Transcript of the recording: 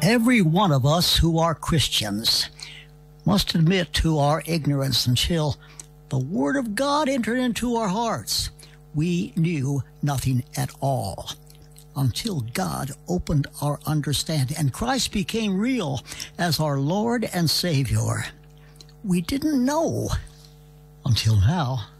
Every one of us who are Christians must admit to our ignorance until the Word of God entered into our hearts. We knew nothing at all until God opened our understanding and Christ became real as our Lord and Savior. We didn't know until now.